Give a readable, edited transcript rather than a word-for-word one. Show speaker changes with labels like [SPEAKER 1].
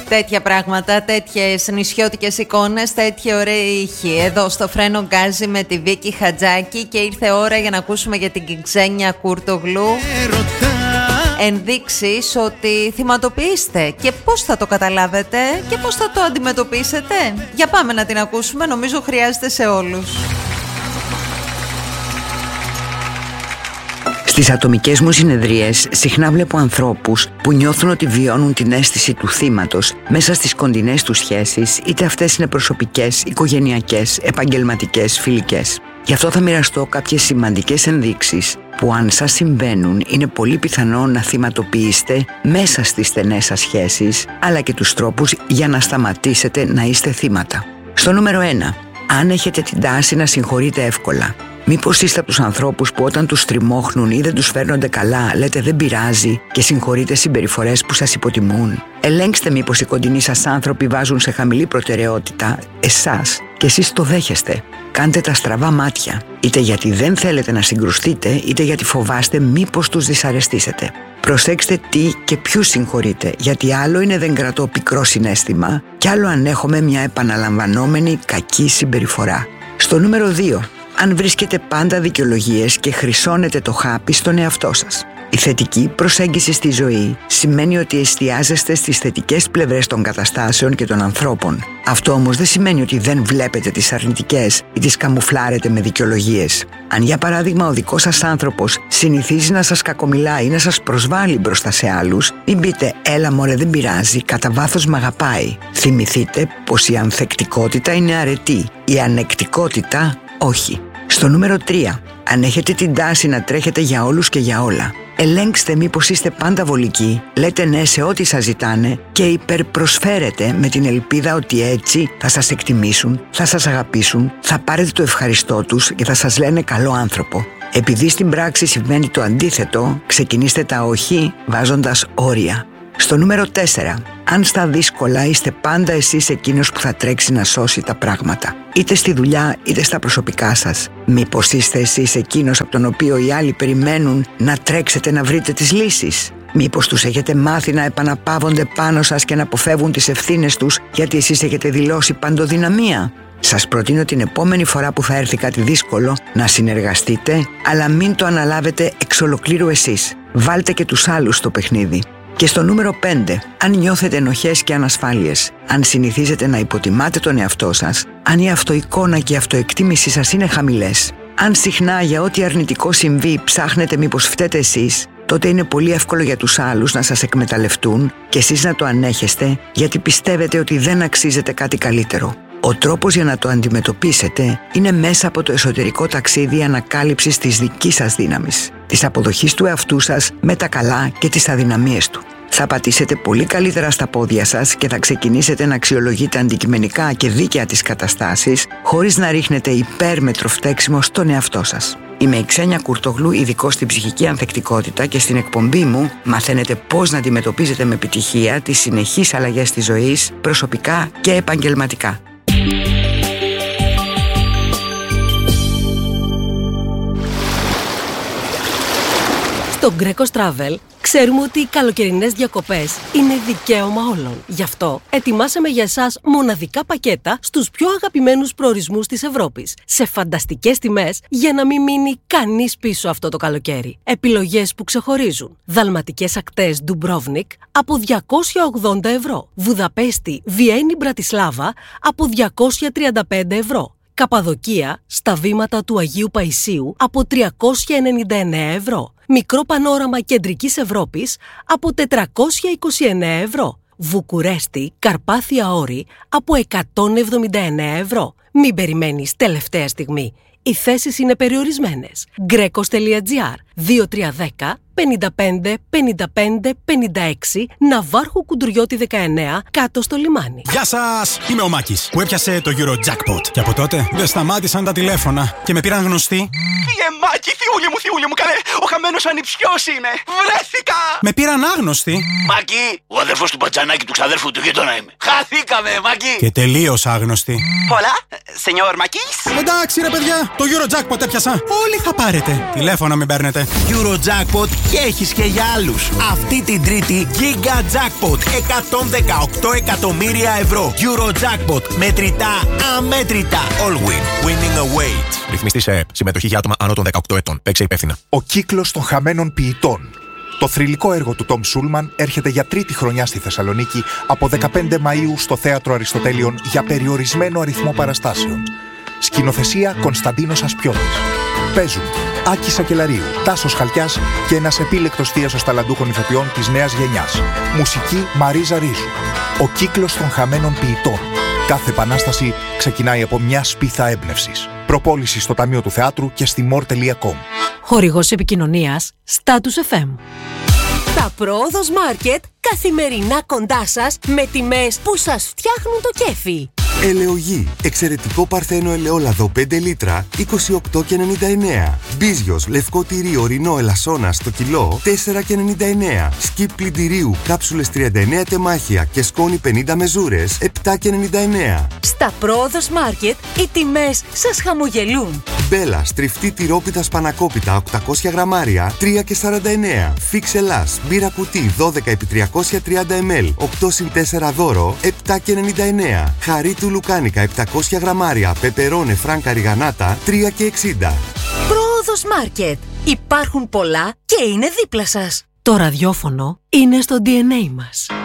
[SPEAKER 1] Τέτοια πράγματα, τέτοιες νησιώτικες εικόνες, τέτοια ωραία ήχη. Εδώ στο Φρένο Γκάζι με τη Βίκη Χατζάκη και ήρθε ώρα για να ακούσουμε για την Ξένια Κούρτογλου. Ενδείξεις ότι θυματοποιείστε και πώς θα το καταλάβετε και πώς θα το αντιμετωπίσετε. Για πάμε να την ακούσουμε, νομίζω χρειάζεται σε όλους.
[SPEAKER 2] Στις ατομικές μου συνεδρίες συχνά βλέπω ανθρώπους που νιώθουν ότι βιώνουν την αίσθηση του θύματος μέσα στις κοντινές τους σχέσεις, είτε αυτές είναι προσωπικές, οικογενειακές, επαγγελματικές, φιλικές. Γι' αυτό θα μοιραστώ κάποιες σημαντικές ενδείξεις που αν σας συμβαίνουν είναι πολύ πιθανό να θυματοποιήσετε μέσα στις στενές σας σχέσεις, αλλά και τους τρόπους για να σταματήσετε να είστε θύματα. Στο νούμερο 1. Αν έχετε την τάση να συγχωρείτε εύκολα. Μήπως είστε από τους ανθρώπους που όταν τους τριμώχνουν ή δεν τους φέρνονται καλά λέτε δεν πειράζει και συγχωρείτε συμπεριφορές που σας υποτιμούν. Ελέγξτε μήπως οι κοντινοί σας άνθρωποι βάζουν σε χαμηλή προτεραιότητα εσάς και εσείς το δέχεστε. Κάντε τα στραβά μάτια, είτε γιατί δεν θέλετε να συγκρουστείτε είτε γιατί φοβάστε μήπως τους δυσαρεστήσετε. Προσέξτε τι και ποιους συγχωρείτε, γιατί άλλο είναι δεν κρατώ πικρό συναίσθημα και άλλο αν έχουμε μια επαναλαμβανόμενη κακή συμπεριφορά. Στο νούμερο 2. Αν βρίσκετε πάντα δικαιολογίες και χρυσώνετε το χάπι στον εαυτό σας. Η θετική προσέγγιση στη ζωή σημαίνει ότι εστιάζεστε στις θετικές πλευρές των καταστάσεων και των ανθρώπων. Αυτό όμως δεν σημαίνει ότι δεν βλέπετε τις αρνητικές ή τις καμουφλάρετε με δικαιολογίες. Αν για παράδειγμα ο δικός σας άνθρωπος συνηθίζει να σας κακομιλάει ή να σας προσβάλλει μπροστά σε άλλους, μην πείτε «έλα μωρέ δεν πειράζει, κατά βάθος μ' αγαπάει». Θυμηθείτε πως η ανθεκτικότητα είναι αρετή, η ανεκτικότητα όχι. Στο νούμερο 3. Αν έχετε την τάση να τρέχετε για όλους και για όλα, ελέγξτε μήπως είστε πάντα βολικοί, λέτε ναι σε ό,τι σας ζητάνε και υπερπροσφέρετε με την ελπίδα ότι έτσι θα σας εκτιμήσουν, θα σας αγαπήσουν, θα πάρετε το ευχαριστώ τους και θα σας λένε καλό άνθρωπο. Επειδή στην πράξη συμβαίνει το αντίθετο, ξεκινήστε τα όχι βάζοντας όρια. Στο νούμερο 4. Αν στα δύσκολα είστε πάντα εσείς εκείνος που θα τρέξει να σώσει τα πράγματα, είτε στη δουλειά είτε στα προσωπικά σας. Μήπως είστε εσείς εκείνος από τον οποίο οι άλλοι περιμένουν να τρέξετε να βρείτε τις λύσεις. Μήπως τους έχετε μάθει να επαναπαύονται πάνω σας και να αποφεύγουν τις ευθύνες τους γιατί εσείς έχετε δηλώσει παντοδυναμία. Σας προτείνω την επόμενη φορά που θα έρθει κάτι δύσκολο να συνεργαστείτε, αλλά μην το αναλάβετε εξ ολοκλήρου εσείς. Βάλτε και τους άλλους στο παιχνίδι. Και στο νούμερο 5, αν νιώθετε ενοχές και ανασφάλειες, αν συνηθίζετε να υποτιμάτε τον εαυτό σας, αν η αυτοεικόνα και η αυτοεκτίμησή σας είναι χαμηλές, αν συχνά για ό,τι αρνητικό συμβεί ψάχνετε μήπως φταίτε εσείς, τότε είναι πολύ εύκολο για τους άλλους να σας εκμεταλλευτούν και εσείς να το ανέχεστε γιατί πιστεύετε ότι δεν αξίζετε κάτι καλύτερο. Ο τρόπος για να το αντιμετωπίσετε είναι μέσα από το εσωτερικό ταξίδι ανακάλυψης της δικής σας δύναμης, της αποδοχής του εαυτού σας με τα καλά και τις αδυναμίες του. Θα πατήσετε πολύ καλύτερα στα πόδια σας και θα ξεκινήσετε να αξιολογείτε αντικειμενικά και δίκαια τις καταστάσεις χωρίς να ρίχνετε υπέρμετρο φταίξιμο στον εαυτό σας. Είμαι η Ξένια Κούρτογλου, ειδικός στην ψυχική ανθεκτικότητα και στην εκπομπή μου μαθαίνετε πώς να αντιμετωπίζετε με επιτυχία τις συνεχείς αλλαγές της ζωής, προσωπικά και επαγγελματικά.
[SPEAKER 3] Στο Greco Travel ξέρουμε ότι οι καλοκαιρινές διακοπές είναι δικαίωμα όλων. Γι' αυτό ετοιμάσαμε για εσάς μοναδικά πακέτα στους πιο αγαπημένους προορισμούς της Ευρώπης, σε φανταστικές τιμές για να μην μείνει κανείς πίσω αυτό το καλοκαίρι. Επιλογές που ξεχωρίζουν. Δαλματικές ακτές Ντουμπρόβνικ από 280 ευρώ. Βουδαπέστη, Βιέννη, Μπρατισλάβα από 235 ευρώ. Καπαδοκία, στα βήματα του Αγίου Παϊσίου από 399 ευρώ. Μικρό πανόραμα κεντρικής Ευρώπης από 429 ευρώ. Βουκουρέστη, Καρπάθια Όρη από 179 ευρώ. Μην περιμένεις τελευταία στιγμή. Οι θέσεις είναι περιορισμένες. Grecos.gr 2310 55 55 56 Ναβάρχου Κουντουριώτη 19 κάτω στο λιμάνι.
[SPEAKER 4] Γεια σας! Είμαι ο Μάκης που έπιασε το Eurojackpot. Και από τότε δεν σταμάτησαν τα τηλέφωνα και με πήραν γνωστοί.
[SPEAKER 5] Μάκη, θειούλη μου, καλέ! Ο χαμένος ανιψιός είμαι! Βρέθηκα!
[SPEAKER 4] Με πήραν άγνωστοι.
[SPEAKER 5] Μάκη, ο αδερφός του Πατζανάκη του ξαδέρφου του γείτονα είμαι. Χαθήκαμε, Μάκη!
[SPEAKER 4] Και τελείως άγνωστοι.
[SPEAKER 5] Πολλά, σενιόρ Μακής.
[SPEAKER 4] Εντάξει ρε παιδιά, το Eurojackpot έπιασα. Όλοι θα πάρετε. Τηλέφωνα μην παίρνετε.
[SPEAKER 6] Eurojackpot και έχεις και για άλλους. Αυτή την Τρίτη Giga Jackpot 118 εκατομμύρια ευρώ. Eurojackpot, μετρητά αμέτρητα. All win. Winning awaits. Ρυθμιστής ΕΕΠ. Συμμετοχή για άτομα άνω των 18 ετών. Παίξε υπεύθυνα.
[SPEAKER 7] Ο κύκλος των χαμένων ποιητών. Το θρυλικό έργο του Τόμ Σούλμαν έρχεται για τρίτη χρονιά στη Θεσσαλονίκη από 15 Μαΐου στο Θέατρο Αριστοτέλειων για περιορισμένο αριθμό παραστάσεων. Σκηνοθεσία Κωνσταντίνος Ασπιώτης. Παίζουν Άκη Σακελαρίου, Τάσος Χαλκιάς και ένας επίλεκτος θίασος ταλαντούχων ηθοποιών της νέας γενιάς. Μουσική Μαρίζα Ρίζου. Ο κύκλος των χαμένων ποιητών. Κάθε επανάσταση ξεκινάει από μια σπίθα έμπνευσης. Προπόληση στο Ταμείο του Θεάτρου και στη more.com.
[SPEAKER 3] Χορηγός επικοινωνίας Status FM.
[SPEAKER 8] Τα Πρόοδος Μάρκετ καθημερινά κοντά σας με τιμές που σας φτιάχνουν το κέφι.
[SPEAKER 9] Ελαιογή. Εξαιρετικό παρθένο ελαιόλαδο 5 λίτρα 28,99. Μπίζιος λευκό τυρί ορεινό ελασσόνα στο κιλό 4,99. Σκιπ πλυντηρίου κάψουλες 39 τεμάχια και σκόνη 50 μεζούρες 7,99.
[SPEAKER 8] Στα Πρόοδος Μάρκετ οι τιμές σας χαμογελούν.
[SPEAKER 9] Μπέλα στριφτή τυρόπιτα σπανακόπιτα 800 γραμμάρια 3,49. Φίξ Ελλάς μπύρα κουτί 12x330 ml 8x4 δώρο 7,99. Χαρί του λουκάνικα 700 γραμμάρια πεπερώνε φράνκα ριγανάτα 3,60.
[SPEAKER 8] Πρόοδος Μάρκετ. Υπάρχουν πολλά και είναι δίπλα σας.
[SPEAKER 3] Το ραδιόφωνο είναι στο DNA μας.